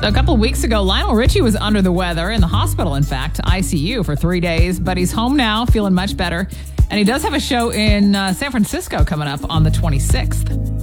So a couple of weeks ago, Lionel Richie was under the weather in the hospital, in fact, ICU for 3 days, but he's home now, feeling much better. And he does have a show in San Francisco coming up on the 26th.